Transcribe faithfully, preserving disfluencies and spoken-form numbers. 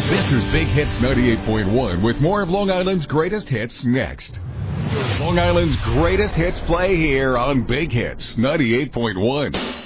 This is Big Hits ninety-eight point one with more of Long Island's greatest hits next. Long Island's greatest hits play here on Big Hits ninety-eight point one.